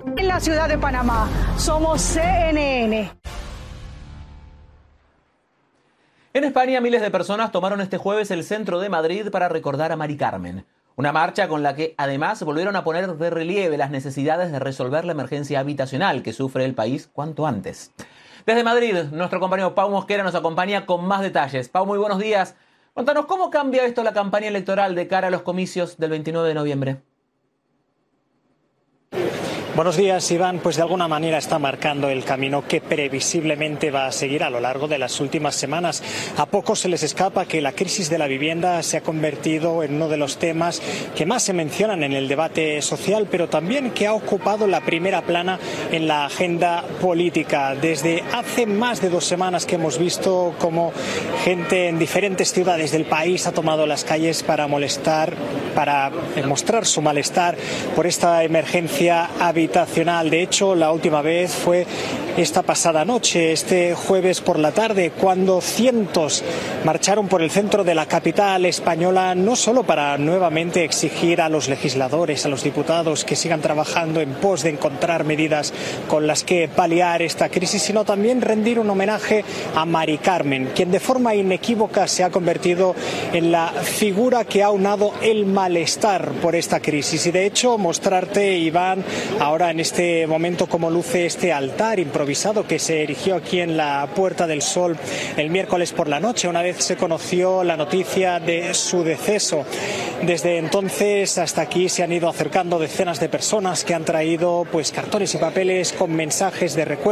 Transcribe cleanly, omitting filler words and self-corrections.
En la ciudad de Panamá, somos CNN. En España, miles de personas tomaron este jueves el centro de Madrid para recordar a Mari Carmen. Una marcha con la que además volvieron a poner de relieve las necesidades de resolver la emergencia habitacional que sufre el país cuanto antes. Desde Madrid, nuestro compañero Pau Mosquera nos acompaña con más detalles. Pau, muy buenos días. Cuéntanos, ¿cómo cambia esto la campaña electoral de cara a los comicios del 29 de noviembre? Buenos días, Iván. Pues de alguna manera está marcando el camino que previsiblemente va a seguir a lo largo de las últimas semanas. A pocos se les escapa que la crisis de la vivienda se ha convertido en uno de los temas que más se mencionan en el debate social, pero también que ha ocupado la primera plana en la agenda política. Desde hace más de 2 semanas que hemos visto cómo gente en diferentes ciudades del país ha tomado las calles para mostrar su malestar por esta emergencia habitacional. De hecho, la última vez fue esta pasada noche, este jueves por la tarde, cuando cientos marcharon por el centro de la capital española, no solo para nuevamente exigir a los legisladores, a los diputados que sigan trabajando en pos de encontrar medidas con las que paliar esta crisis, sino también rendir un homenaje a Mari Carmen, quien de forma inequívoca se ha convertido en la figura que ha aunado el malestar por esta crisis. Y de hecho, mostrarte, Iván, ahora en este momento cómo luce este altar improvisado que se erigió aquí en la Puerta del Sol el miércoles por la noche, una vez se conoció la noticia de su deceso. Desde entonces hasta aquí se han ido acercando decenas de personas que han traído cartones y papeles con mensajes de recuerdo.